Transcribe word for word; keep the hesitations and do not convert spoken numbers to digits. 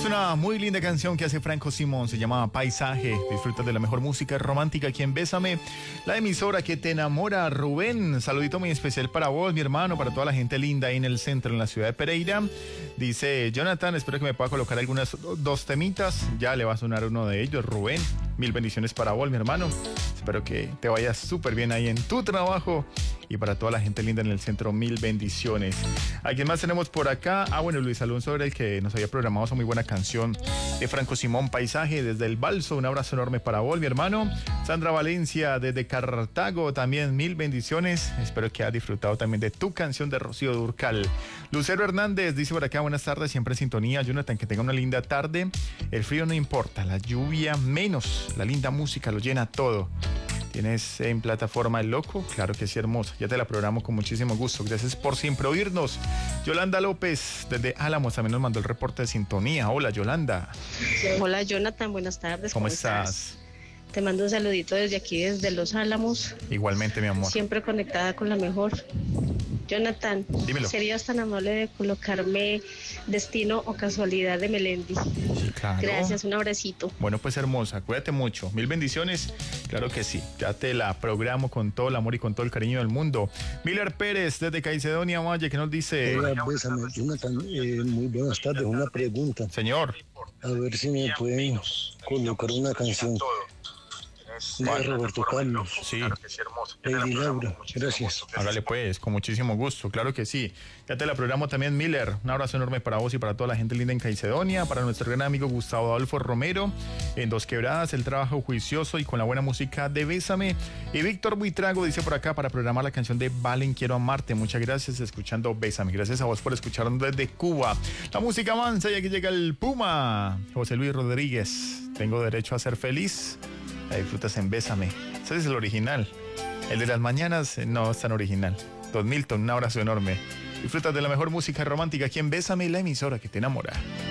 Es una muy linda canción que hace Franco Simón, se llama Paisaje. Disfruta de la mejor música romántica aquí en Bésame, la emisora que te enamora. Rubén, saludito muy especial para vos, mi hermano, para toda la gente linda ahí en el centro, en la ciudad de Pereira. Dice Jonathan, espero que me pueda colocar algunas dos temitas. Ya le va a sonar uno de ellos, Rubén. Mil bendiciones para vos, mi hermano. Espero que te vayas súper bien ahí en tu trabajo. Y para toda la gente linda en el centro, mil bendiciones. ¿A quién más tenemos por acá? Ah, bueno, Luis Alonso era el que nos había programado esa muy buena canción de Franco Simón, Paisaje, desde el Balso. Un abrazo enorme para vos, mi hermano. Sandra Valencia, desde Cartago, también mil bendiciones. Espero que hayas disfrutado también de tu canción de Rocío Dúrcal. Lucero Hernández dice por acá, buenas tardes, siempre en sintonía. Jonathan, que tenga una linda tarde. El frío no importa, la lluvia menos. La linda música lo llena todo. ¿Tienes en plataforma El Loco? Claro que sí, hermosa. Ya te la programo con muchísimo gusto. Gracias por siempre oírnos. Yolanda López, desde Álamos, también nos mandó el reporte de sintonía. Hola, Yolanda. Hola, Jonathan. Buenas tardes. ¿Cómo, ¿Cómo estás? estás? Te mando un saludito desde aquí, desde Los Álamos. Igualmente, mi amor. Siempre conectada con la mejor. Jonathan, dímelo. ¿Serías tan amable de colocarme Destino o Casualidad de Melendi? Sí, claro. Gracias, un abracito. Bueno, pues hermosa, cuídate mucho. Mil bendiciones. Claro que sí. Ya te la programo con todo el amor y con todo el cariño del mundo. Miller Pérez, desde Caicedonia Valle, que nos dice... Hola, bésame, Jonathan. Eh, muy buenas tardes. Una pregunta. Señor. A ver si me pueden colocar una canción. De Roberto Carlos. Sí. Lady Laura, gracias. Hágale pues, con muchísimo gusto, claro que sí. Ya te la programo también, Miller. Un abrazo enorme para vos y para toda la gente linda en Caicedonia, para nuestro gran amigo Gustavo Adolfo Romero, en Dos Quebradas, el trabajo juicioso y con la buena música de Bésame. Y Víctor Buitrago dice por acá para programar la canción de Valen, quiero amarte. Muchas gracias, escuchando Bésame. Gracias a vos por escucharnos desde Cuba. La música avanza y aquí llega el Puma. José Luis Rodríguez, tengo derecho a ser feliz. La disfrutas en Bésame. Ese es el original. El de las mañanas no es tan original. Don Milton, un abrazo enorme. Disfrutas de la mejor música romántica aquí en Bésame, la emisora que te enamora.